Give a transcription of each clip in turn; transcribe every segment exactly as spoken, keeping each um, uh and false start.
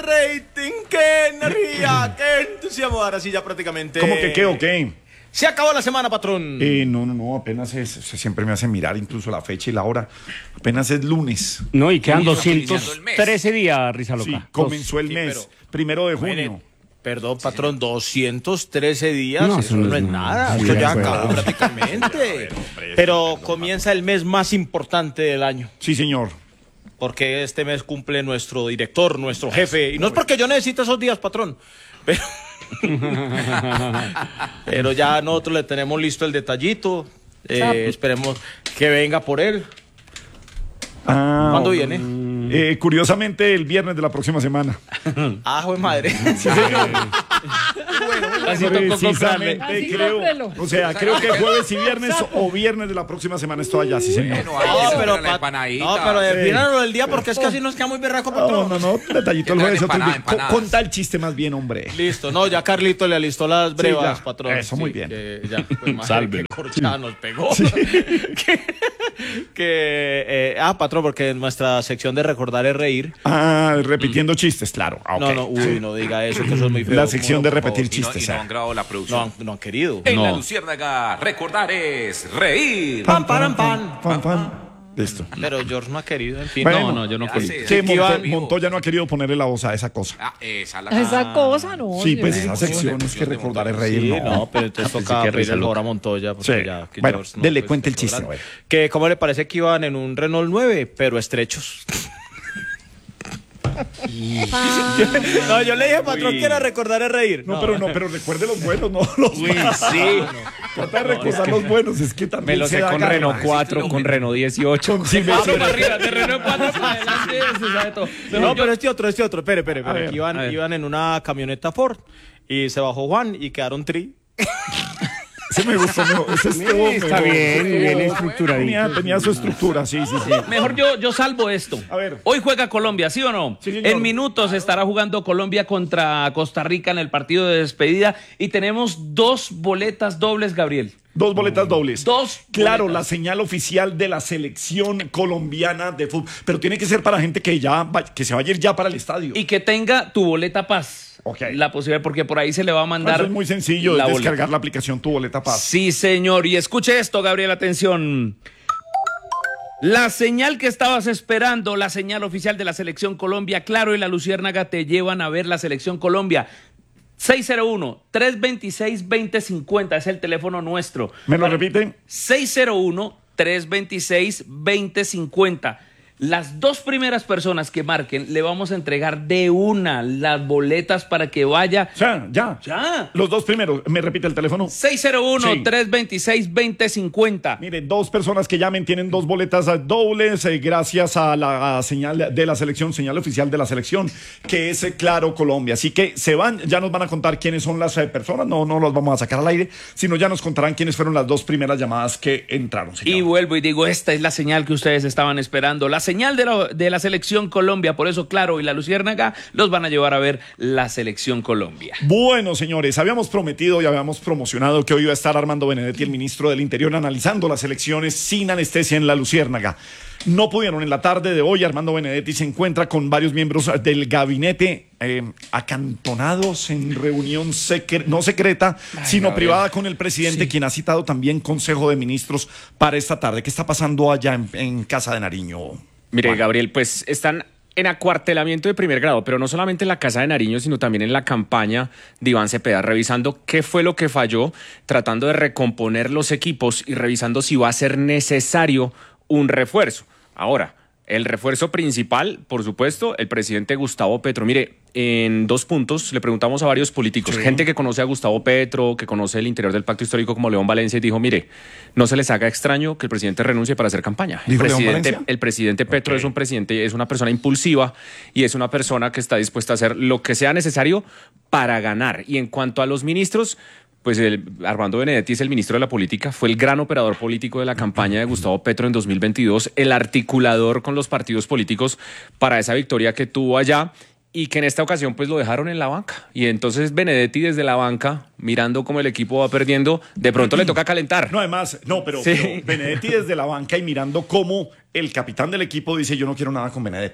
rating, qué energía, qué entusiasmo. Ahora sí ya prácticamente... ¿Cómo que qué o qué? Se acabó la semana, patrón. Eh, no, no, no, apenas es, siempre me hace mirar incluso la fecha y la hora. Apenas es lunes. No, y quedan doscientos trece días, Risa Loca. Sí, comenzó el Sí, mes, pero- primero de Mire, junio. Perdón, patrón, doscientos trece días, No, eso no es nada, Sí, eso de ya acuerdo. acabó prácticamente. Pero comienza el mes más importante del año, Sí, señor. porque este mes cumple nuestro director, nuestro jefe, y no es porque yo necesite esos días, patrón, pero... Pero ya nosotros le tenemos listo el detallito, eh, esperemos que venga por él. Ah, ¿Cuándo viene? eh, curiosamente, el viernes de la próxima semana. Ah, jue madre. Así tocó comprarle. Precisamente, Así creo. cómprelo. O sea, creo que jueves y viernes o viernes de la próxima semana estoy allá, sí, señor. Bueno, ahí No, está pero, la pa- empanadita. no, pero Sí. defínalo del día porque es que así nos queda muy berraco, No, patrón. no, no, detallito el Que jueves. traen otro empanada, día. Con- empanadas. Conta el chiste más bien, hombre. Listo, no, ya Carlito le alistó las brevas, ya. patrón. Eso, muy bien. Que ya, pues, madre, Sálvelo. qué corchada nos pegó. que, que, eh, ah, patrón, porque en nuestra sección de recordar es reír. Ah, repitiendo chistes, claro. Ah, ok. No, no, uy, no diga eso, que eso es muy feo. La sección de Por favor. repetir Y no, y chistes. no ah. han grabado la No producción. han, no han querido. En No. la Luciérnaga, recordar es reír. Pam, param, pam. Fan, fan. Listo. Pero George no ha querido, en fin. Bueno, No, no, yo no ya quería. sé. Que Sí, que Monto- iban- Montoya no ha querido ponerle la voz a esa cosa. Ah, esa la Esa cosa, no. Sí, pues señor. esa sección es que recordar es reír, Sí, no. no, pero entonces Ah, pensé toca que pedirle risa el loca. favor a Montoya. Porque Sí. ya, que Bueno, George no, dele, pues, cuente el es chiste, grande. a ver. Que, ¿cómo le parece que iban en un Renault nueve, pero estrechos? No, yo le dije, patrón, que era recordar es reír. No, pero no, pero recuerde los buenos, no los malos. Sí. Trata de recordar los buenos, es que también Me lo se sé da con garra. Renault cuatro, con Renault dieciocho. Con sí, me- Ah, para arriba, de Renault cuatro para adelante, se sabe todo. No, pero este otro, este otro. Espere, espere, espere. ver, que iban, a ver. iban en una camioneta Ford y se bajó Juan y quedaron tri. Ese me gustó mejor. Ese estuvo Está mejor. bien, Estuvo- bien estructuradito. Tenía, tenía su estructura, sí, sí, sí. Mejor yo, yo salvo esto. A ver. Hoy juega Colombia, ¿sí o no? Sí, señor. En minutos estará jugando Colombia contra Costa Rica en el partido de despedida y tenemos dos boletas dobles, Gabriel. Dos boletas dobles. Dos Claro, boletas. la señal oficial de la selección colombiana de fútbol. Pero tiene que ser para gente que ya va- que se vaya a ir ya para el estadio. Y que tenga tu boleta paz. Ok. La posibilidad, porque por ahí se le va a mandar. Eso es muy sencillo, la es boleta. descargar la aplicación Tu Boleta Paz. Sí, señor. Y escuche esto, Gabriel, atención. La señal que estabas esperando, la señal oficial de la Selección Colombia, Claro y la Luciérnaga te llevan a ver la Selección Colombia. seis cero uno, tres dos seis, dos cero cinco cero es el teléfono nuestro. ¿Me lo Para- repiten? seis cero uno, tres dos seis, dos cero cinco cero. Las dos primeras personas que marquen le vamos a entregar de una las boletas para que vaya. O sea, ya. Ya. Los dos primeros. ¿Me repite el teléfono? seis cero uno, Sí. tres dos seis, dos cero cinco cero. Mire, dos personas que llamen tienen dos boletas eh, dobles eh, gracias a la a señal de la selección, señal oficial de la selección, que es eh, Claro Colombia. Así que se van, ya nos van a contar quiénes son las eh, personas, no, no los vamos a sacar al aire, sino ya nos contarán quiénes fueron las dos primeras llamadas que entraron, señor. Y vuelvo y digo, esta es la señal que ustedes estaban esperando, la señal de la, de la Selección Colombia. Por eso, Claro y la Luciérnaga los van a llevar a ver la Selección Colombia. Bueno, señores, habíamos prometido y habíamos promocionado que hoy iba a estar Armando Benedetti, el ministro del Interior, analizando las elecciones sin anestesia en la Luciérnaga. No pudieron. En la tarde de hoy, Armando Benedetti se encuentra con varios miembros del gabinete eh, acantonados en reunión secre- no secreta, sino Gabriel. privada con el presidente, quien ha citado también Consejo de Ministros para esta tarde. ¿Qué está pasando allá en, en Casa de Nariño? Mire, Juan. Gabriel, pues están en acuartelamiento de primer grado, pero no solamente en la Casa de Nariño, sino también en la campaña de Iván Cepeda, revisando qué fue lo que falló, tratando de recomponer los equipos y revisando si va a ser necesario un refuerzo. Ahora, el refuerzo principal, por supuesto, el presidente Gustavo Petro. Mire, en dos puntos le preguntamos a varios políticos, Sí. gente que conoce a Gustavo Petro, que conoce el interior del pacto histórico como León Valencia, y dijo, mire, no se les haga extraño que el presidente renuncie para hacer campaña. El ¿Dijo León presidente, Valencia? el presidente Petro Ok. es un presidente, es una persona impulsiva y es una persona que está dispuesta a hacer lo que sea necesario para ganar. Y en cuanto a los ministros, pues el, Armando Benedetti es el ministro de la política, fue el gran operador político de la campaña de Gustavo Petro en dos mil veintidós, el articulador con los partidos políticos para esa victoria que tuvo allá y que en esta ocasión pues lo dejaron en la banca. Y entonces Benedetti desde la banca, mirando cómo el equipo va perdiendo, de pronto le toca calentar. No, además, no, pero, Sí. pero Benedetti desde la banca y mirando cómo el capitán del equipo dice, yo no quiero nada con Benedetti.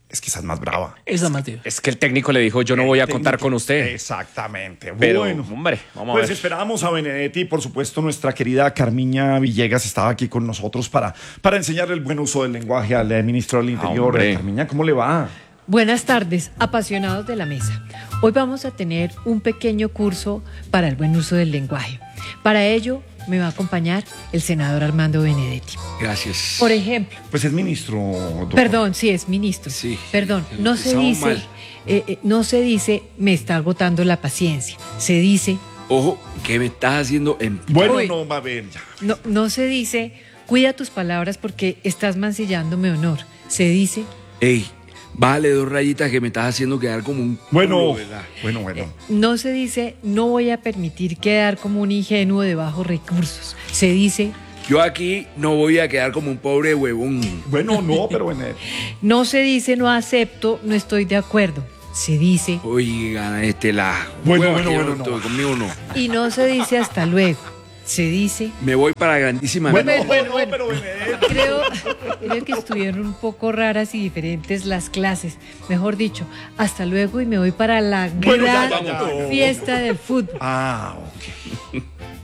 Es que esa es más brava. Esa Mateo. Es que el técnico le dijo, yo no voy a contar con usted. Exactamente. Pero, bueno, hombre, vamos pues a ver. esperamos a Benedetti y por supuesto nuestra querida Carmiña Villegas estaba aquí con nosotros para, para enseñarle el buen uso del lenguaje al eh, ministro del Interior. hombre. Carmiña, ¿cómo le va? Buenas tardes, apasionados de la mesa. Hoy vamos a tener un pequeño curso para el buen uso del lenguaje. Para ello me va a acompañar el senador Armando Benedetti. Gracias. Por ejemplo, Pues es ministro. doctor. perdón, sí, es ministro. Sí. Perdón, no se Empezamos dice, mal. eh, eh, no se dice me está agotando la paciencia. Se dice, Ojo, ¿qué me estás haciendo en... Bueno, Uy. no, va a ver ya. no, no se dice cuida tus palabras porque estás mancillando mi honor. Se dice Ey, vale dos rayitas que me estás haciendo quedar como un... Bueno, culo, ¿verdad? bueno, bueno. No se dice, no voy a permitir quedar como un ingenuo de bajos recursos. Se dice, Yo aquí no voy a quedar como un pobre huevón. Bueno, no, pero Benedetti. no se dice, no acepto, no estoy de acuerdo. Se dice, Oigan, este la... Bueno, hueva bueno, que bueno, yo no. estoy, Conmigo no. y no se dice hasta luego. Se dice, Me voy para la grandísima... Bueno, Bueno, bueno, no, bueno. pero Benedetti. creo, creo que estuvieron un poco raras y diferentes las clases. Mejor dicho, hasta luego y me voy para la Bueno, ya, gran ya, ya. fiesta del fútbol. Ah, ok.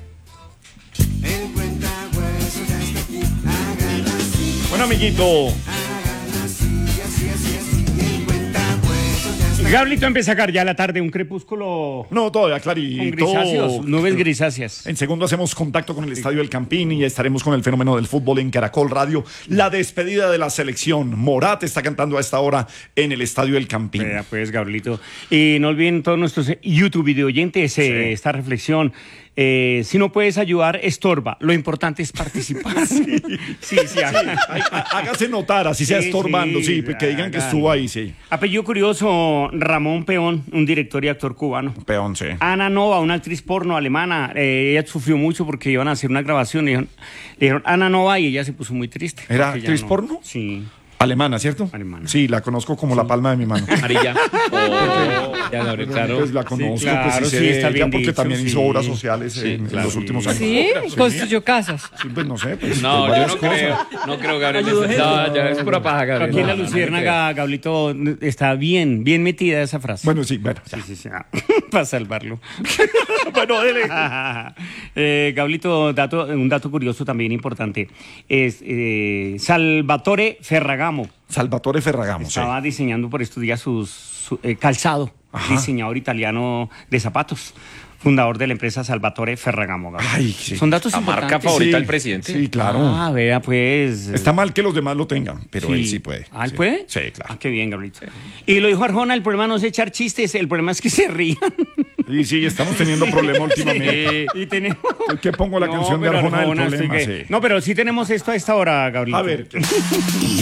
Bueno, amiguito. Gablito empieza a sacar ya la tarde un crepúsculo No, todavía con clarito. grisáceos, nubes grisáceas. En segundo hacemos contacto con el Estadio del Campín y estaremos con el fenómeno del fútbol en Caracol Radio. La despedida de la selección. Morat está cantando a esta hora en el Estadio del Campín. Vea, pues, Gablito. Y no olviden todos nuestros YouTube video oyentes eh, esta reflexión. Eh, si no puedes ayudar, estorba. Lo importante es participar. sí, sí, sí. Ay, há- Hágase notar, así sea Sí, estorbando, sí, sí, que digan que hagan. estuvo ahí, sí. Apellido curioso, Ramón Peón, un director y actor cubano. Peón, sí. Ana Nova, una actriz porno alemana, eh, ella sufrió mucho porque iban a hacer una grabación. Le dijeron, le dijeron Ana Nova y ella se puso muy triste. ¿Era porque ya actriz no- porno? Sí. Alemana, ¿cierto? Alemana. Sí, la conozco como la palma de mi mano. Amarilla. Oh, ya, Gabriel, claro. Pues la conozco, claro, pues sí, sí, sé está de bien ella porque dicho, también sí. hizo obras sociales Sí, en, en claro. los últimos años. Sí, construyó casas. Sí, pues no sé. Pues, No, yo varias no cosas. creo. No creo, Gabriel. No, ya es pura paja, Gabriel. Aquí en la No, no, no Luciérnaga, Gablito, está bien, bien metida esa frase. Bueno, sí, bueno. ya. Sí, sí, sí. ah, para salvarlo. Bueno, dele. eh, Gablito, dato, un dato curioso también importante. Es eh, Salvatore Ferragamo. Salvatore Ferragamo, sí. Estaba diseñando por estos días sus, su, eh, calzado, Ajá. diseñador italiano de zapatos, fundador de la empresa Salvatore Ferragamo. Gabriel. Ay, sí. Son datos La marca importantes. favorita Sí, del presidente. Sí, claro. Ah, vea, pues. Está mal que los demás lo tengan, pero Sí. él sí puede. ¿Ah, él sí. puede? Sí, claro. Ah, qué bien, Gabrielito. Y lo dijo Arjona, el problema no es echar chistes, el problema es que se rían. Y sí, estamos teniendo problemas últimamente. Y tenemos... ¿Qué pongo la No, canción de pero Arjona del Arjona, problema? estoy que- Sí. No, pero sí tenemos esto a esta hora, Gabrielito. A ver, ¿qué?